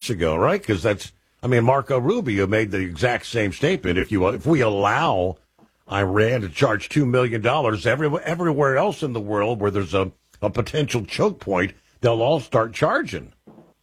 months ago, right? Because Marco Rubio made the exact same statement. If we allow Iran to charge $2 million, everywhere else in the world where there's a potential choke point, they'll all start charging.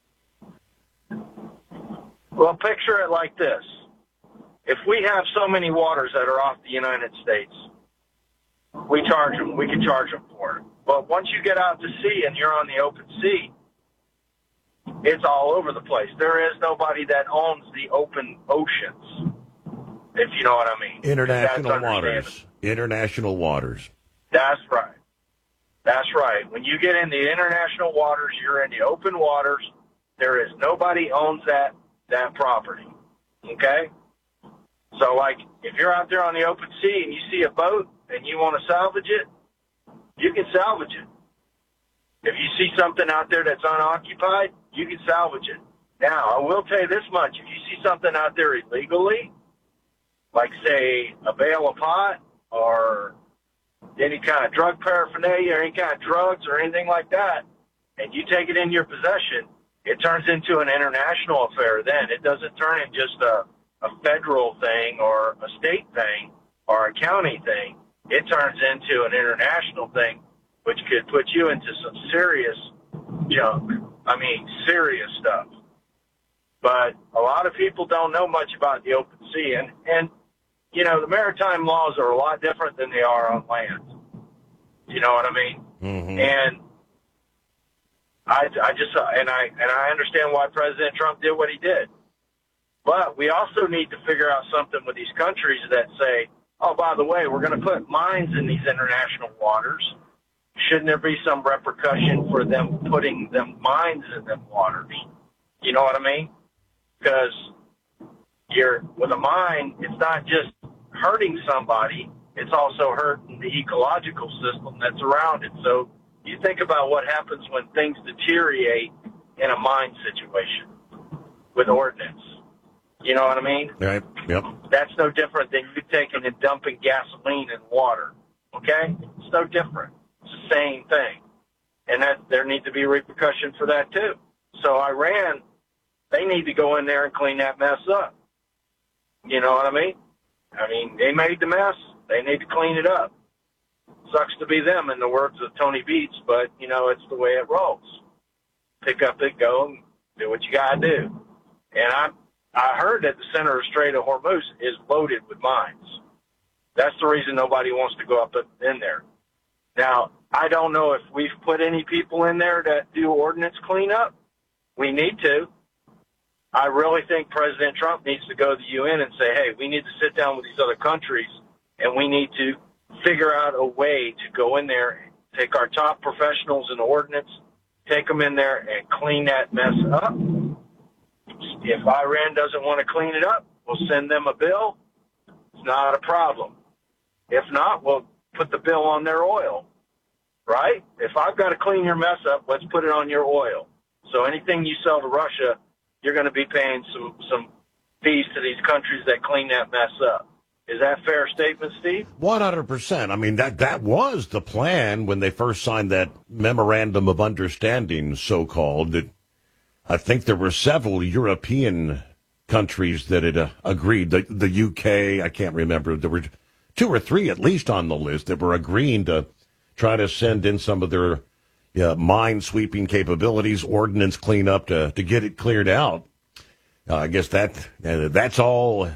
Well, picture it like this. If we have so many waters that are off the United States, we charge them. We can charge them for it. But once you get out to sea and you're on the open sea, it's all over the place. There is nobody that owns the open oceans, if you know what I mean. International waters. International waters. That's right. That's right. When you get in the international waters, you're in the open waters. There is nobody owns that property. Okay? So, like, if you're out there on the open sea and you see a boat and you want to salvage it, you can salvage it. If you see something out there that's unoccupied, you can salvage it. Now, I will tell you this much. If you see something out there illegally, like, say, a bale of pot or any kind of drug paraphernalia or any kind of drugs or anything like that, and you take it in your possession, it turns into an international affair then. It doesn't turn in just a federal thing or a state thing or a county thing. It turns into an international thing, which could put you into some serious junk. I mean, serious stuff. But a lot of people don't know much about the open sea. And you know, the maritime laws are a lot different than they are on land. You know what I mean? Mm-hmm. And I understand why President Trump did what he did. But we also need to figure out something with these countries that say, oh, by the way, we're going to put mines in these international waters. Shouldn't there be some repercussion for them putting them mines in them waters? You know what I mean? Because with a mine, it's not just hurting somebody, it's also hurting the ecological system that's around it. So you think about what happens when things deteriorate in a mine situation with ordnance. You know what I mean? Right. Yep. That's no different than you taking and dumping gasoline in water. Okay? It's no different. It's the same thing. And that there need to be repercussions for that too. So Iran, they need to go in there and clean that mess up. You know what I mean? I mean, they made the mess. They need to clean it up. Sucks to be them, in the words of Tony Beats, but, you know, it's the way it rolls. Pick up and go and do what you got to do. And I heard that the center of Strait of Hormuz is loaded with mines. That's the reason nobody wants to go up in there. Now, I don't know if we've put any people in there that do ordnance cleanup. We need to. I really think President Trump needs to go to the UN and say, hey, we need to sit down with these other countries, and we need to figure out a way to go in there, take our top professionals in ordnance, take them in there and clean that mess up. If Iran doesn't want to clean it up, we'll send them a bill. It's not a problem. If not, we'll put the bill on their oil, right? If I've got to clean your mess up, let's put it on your oil. So anything you sell to Russia, you're going to be paying some fees to these countries that clean that mess up. Is that a fair statement, Steve? 100%. I mean, that was the plan when they first signed that memorandum of understanding, so-called. That I think there were several European countries that had agreed. The UK, I can't remember. There were 2 or 3 at least on the list that were agreeing to try to send in some of their mine-sweeping capabilities, ordnance cleanup to get it cleared out. I guess that's all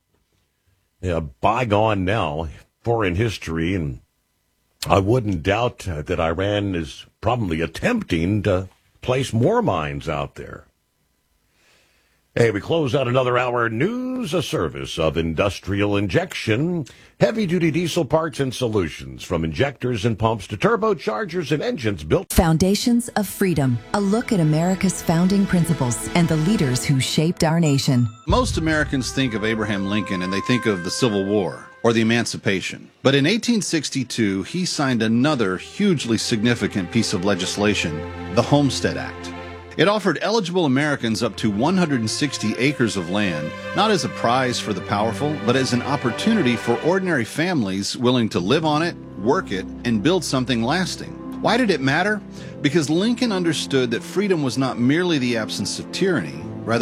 bygone now, foreign history, and I wouldn't doubt that Iran is probably attempting to place more mines out there. Hey, we close out another hour news, a service of Industrial Injection, heavy-duty diesel parts and solutions, from injectors and pumps to turbochargers and engines built. Foundations of Freedom, a look at America's founding principles and the leaders who shaped our nation. Most Americans think of Abraham Lincoln and they think of the Civil War or the Emancipation. But in 1862, he signed another hugely significant piece of legislation, the Homestead Act. It offered eligible Americans up to 160 acres of land, not as a prize for the powerful, but as an opportunity for ordinary families willing to live on it, work it, and build something lasting. Why did it matter? Because Lincoln understood that freedom was not merely the absence of tyranny,